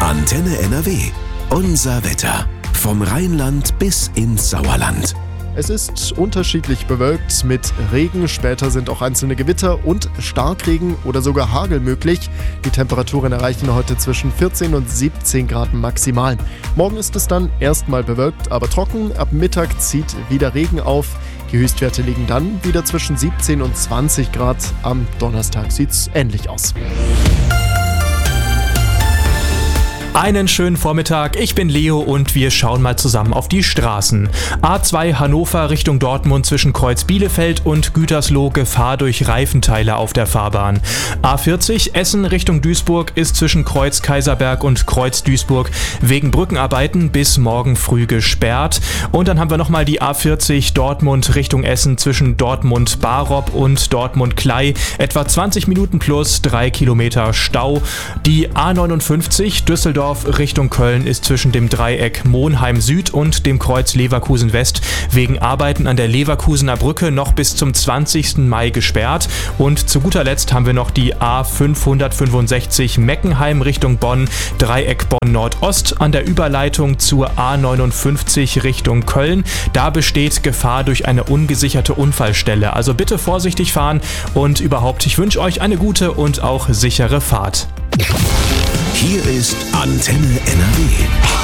Antenne NRW. Unser Wetter. Vom Rheinland bis ins Sauerland. Es ist unterschiedlich bewölkt mit Regen, später sind auch einzelne Gewitter und Starkregen oder sogar Hagel möglich. Die Temperaturen erreichen heute zwischen 14 und 17 Grad maximal. Morgen ist es dann erstmal bewölkt, aber trocken. Ab Mittag zieht wieder Regen auf. Die Höchstwerte liegen dann wieder zwischen 17 und 20 Grad. Am Donnerstag sieht's ähnlich aus. Einen schönen Vormittag, ich bin Leo und wir schauen mal zusammen auf die Straßen. A2 Hannover Richtung Dortmund zwischen Kreuz Bielefeld und Gütersloh Gefahr durch Reifenteile auf der Fahrbahn. A40 Essen Richtung Duisburg ist zwischen Kreuz Kaiserberg und Kreuz Duisburg wegen Brückenarbeiten bis morgen früh gesperrt. Und dann haben wir nochmal die A40 Dortmund Richtung Essen zwischen Dortmund Barop und Dortmund Klei. Etwa 20 Minuten plus 3 Kilometer Stau. Die A59 Düsseldorf Richtung Köln ist zwischen dem Dreieck Monheim Süd und dem Kreuz Leverkusen West wegen Arbeiten an der Leverkusener Brücke noch bis zum 20. Mai gesperrt. Und zu guter Letzt haben wir noch die A565 Meckenheim Richtung Bonn, Dreieck Bonn Nordost an der Überleitung zur A59 Richtung Köln. Da besteht Gefahr durch eine ungesicherte Unfallstelle. Also bitte vorsichtig fahren und überhaupt, ich wünsche euch eine gute und auch sichere Fahrt. Hier ist Antenne NRW.